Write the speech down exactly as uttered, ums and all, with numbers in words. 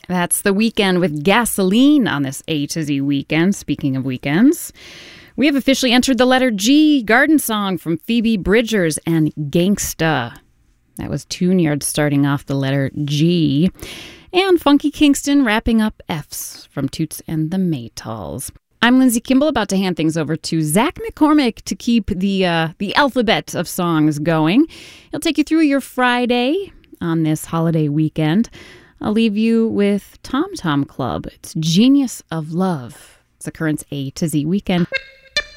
That's The Weeknd with Gasoline on this A to Z weekend. Speaking of weekends, we have officially entered the letter G, Garden Song from Phoebe Bridgers and Gangsta. That was Tune-Yards starting off the letter G. And Funky Kingston wrapping up F's from Toots and the Maytals. I'm Lindsay Kimball, about to hand things over to Zach McCormick to keep the uh, the alphabet of songs going. He'll take you through your Friday on this holiday weekend. I'll leave you with Tom Tom Club. It's Genius of Love. It's the Currents A to Z weekend.